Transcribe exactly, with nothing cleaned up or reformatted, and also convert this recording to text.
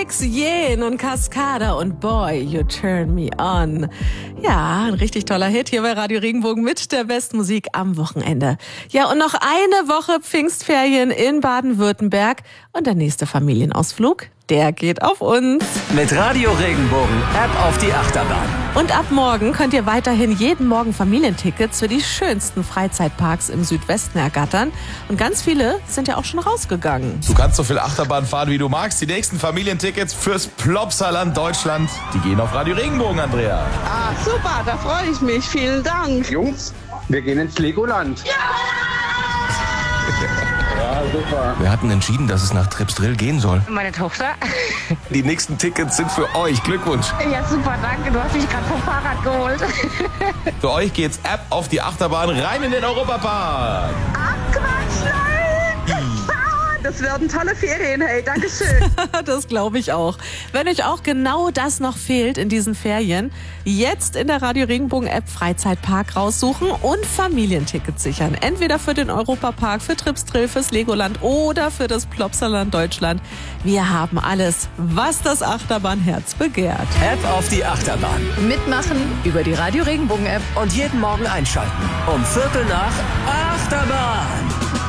Felix Jähn und Cascada und Boy, You Turn Me On. Ja, ein richtig toller Hit hier bei Radio Regenbogen mit der besten Musik am Wochenende. Ja, und noch eine Woche Pfingstferien in Baden-Württemberg und der nächste Familienausflug, der geht auf uns. Mit Radio Regenbogen App auf die Achterbahn. Und ab morgen könnt ihr weiterhin jeden Morgen Familientickets für die schönsten Freizeitparks im Südwesten ergattern. Und ganz viele sind ja auch schon rausgegangen. Du kannst so viel Achterbahn fahren, wie du magst. Die nächsten Familientickets fürs Plopsaland Deutschland, die gehen auf Radio Regenbogen, Andrea. Ah, super, da freue ich mich. Vielen Dank. Jungs, wir gehen ins Legoland. Ja! Ja, super. Wir hatten entschieden, dass es nach Tripsdrill gehen soll. Meine Tochter. Die nächsten Tickets sind für euch. Glückwunsch. Ja, super, danke. Du hast mich gerade vom Fahrrad geholt. Für euch geht's App auf die Achterbahn rein in den Europapark. Ach, Quatsch, nein! Das werden tolle Ferien, hey, Dankeschön. Das glaube ich auch. Wenn euch auch genau das noch fehlt in diesen Ferien, jetzt in der Radio Regenbogen App Freizeitpark raussuchen und Familientickets sichern. Entweder für den Europapark, für Tripsdrill, fürs Legoland oder für das Plopsaland Deutschland. Wir haben alles, was das Achterbahnherz begehrt. App auf die Achterbahn. Mitmachen über die Radio Regenbogen App. Und jeden Morgen einschalten. Um Viertel nach Achterbahn.